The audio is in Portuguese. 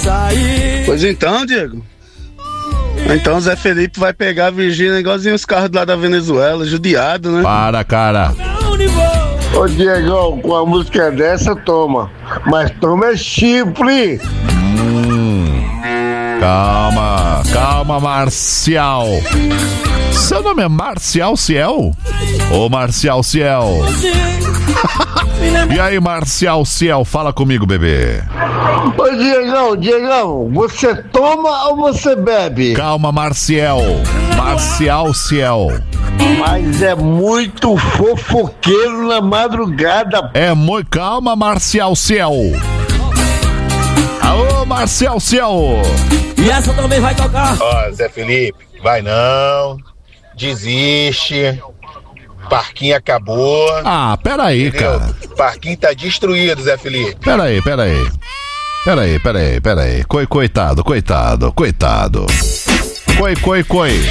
Pois então, Diego. Então Zé Felipe vai pegar a Virgínia igualzinho os carros lá da Venezuela, judiado, né? Para, cara. Ô Diegão, com a música dessa, toma. Mas toma é chifre. Calma, Marcial. Seu nome é Marcial Ciel? Ô, Marcial Ciel. E aí, Marcial Ciel, fala comigo, bebê. Ô Diegão, você toma ou você bebe? Calma, Marcial Ciel. Mas é muito fofoqueiro na madrugada. Calma, Marcial Ciel. Alô, Marcial Ciel. E essa também vai tocar. Ó, Zé Felipe, vai não. Desiste. Parquinho acabou. Ah, peraí, entendeu? cara. Parquinho tá destruído, Zé Felipe. Peraí. Coitado. Coi.